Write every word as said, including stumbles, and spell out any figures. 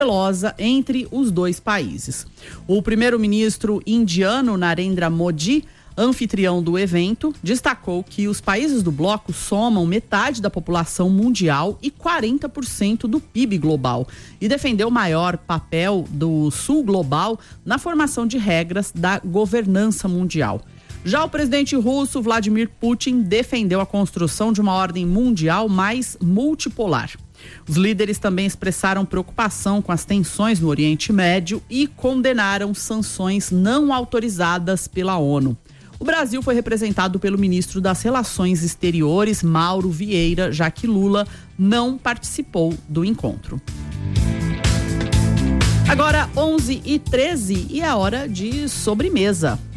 velosa entre os dois países. O primeiro-ministro indiano Narendra Modi, anfitrião do evento, destacou que os países do bloco somam metade da população mundial e quarenta por cento do P I B global e defendeu o maior papel do Sul global na formação de regras da governança mundial. Já o presidente russo Vladimir Putin defendeu a construção de uma ordem mundial mais multipolar. Os líderes também expressaram preocupação com as tensões no Oriente Médio e condenaram sanções não autorizadas pela ONU. O Brasil foi representado pelo ministro das Relações Exteriores, Mauro Vieira, já que Lula não participou do encontro. Agora onze e treze e é hora de sobremesa.